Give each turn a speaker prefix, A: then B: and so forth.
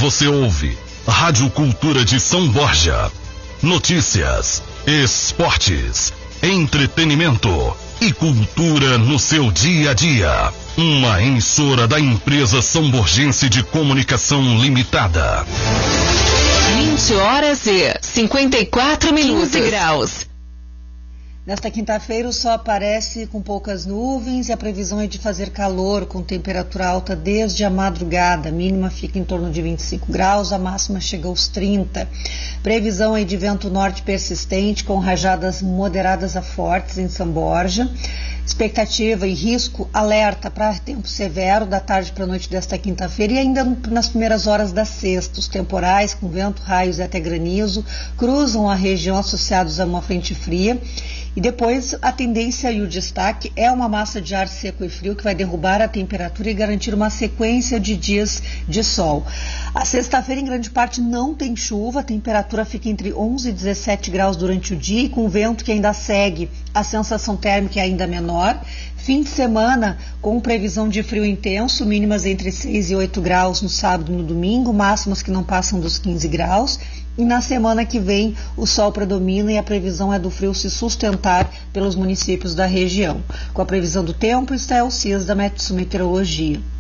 A: você ouve Rádio Cultura de São Borja. Notícias, esportes, entretenimento e cultura no seu dia a dia. Uma emissora da empresa São Borgense de Comunicação Limitada.
B: 20h54, 15 graus.
C: Nesta quinta-feira o sol aparece com poucas nuvens e a previsão é de fazer calor com temperatura alta desde a madrugada. A mínima fica em torno de 25 graus, a máxima chega aos 30. Previsão é de vento norte persistente com rajadas moderadas a fortes em São Borja. Expectativa e risco alerta para tempo severo da tarde para a noite desta quinta-feira e ainda nas primeiras horas da sexta. Os temporais com vento, raios e até granizo cruzam a região associados a uma frente fria. E depois a tendência e o destaque é uma massa de ar seco e frio que vai derrubar a temperatura e garantir uma sequência de dias de sol. A sexta-feira em grande parte não tem chuva, a temperatura fica entre 11 e 17 graus durante o dia e com vento que ainda segue, a sensação térmica é ainda menor. Fim de semana com previsão de frio intenso, mínimas entre 6 e 8 graus no sábado e no domingo, máximas que não passam dos 15 graus. E na semana que vem o sol predomina e a previsão é do frio se sustentar pelos municípios da região. Com a previsão do tempo está Elcias da Metsu Meteorologia.